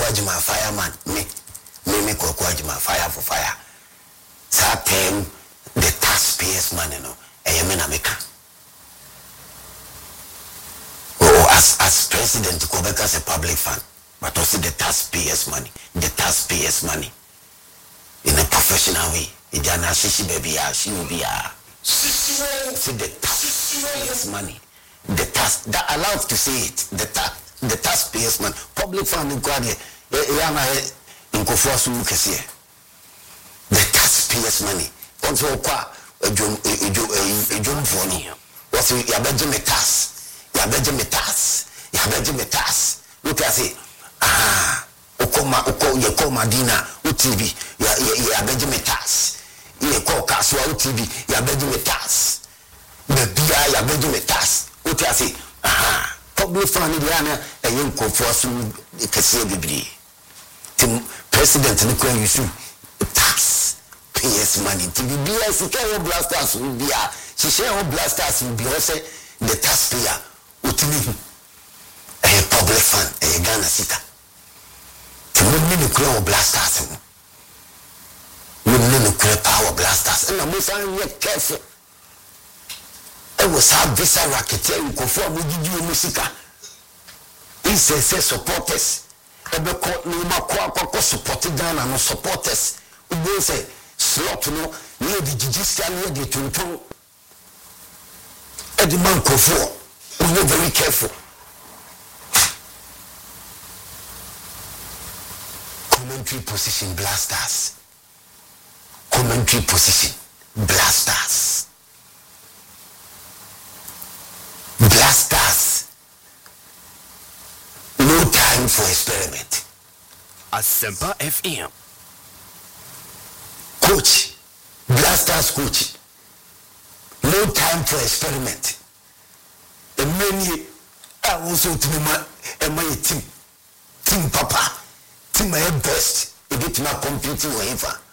Ajima fireman, me Koko Ajima fire for fire. Paying the taxpayers' money, no, America. Oh, as president, Quebec as a public fund, but also the taxpayers' money, in a professional way. Ijana shishi baby, she will be see the taxpayers' money, the tax that allows to say it, the taxpayers' money, public fund in Kwade, in Kofuasu Lukasia. The taxpayers' money. Also, a jump for me. What's your Benjamin Look at it. Okoma Dina, UTV, ya Benjamin Tass. You call Casua UTV, ya Benjamin Tass. The BI, ya Benjamin Tass. What I say? Public fund Indiana, a young Kofuasu, the Cassia Bibli. President Nicola Yusu. Tax payers money to be BS blasters will be she share blasters will be also the taxpayer ultimately a public fund a Ghana sika to win the blasters win the power blasters and I'm very careful. I was have this racketeer conform with you musica. He says supporters. Ebe court no ma supported Ghana no supporters. We say slot no near the judicial near the tonton. Edi man kofo. We are very careful. Commentary position blasters. Commentary position blasters. Blasters. No time for experiment. Asempa FM. Coach, blasters coach. No time for experiment. And many are also to my team papa, team my best. If it's not competing with him.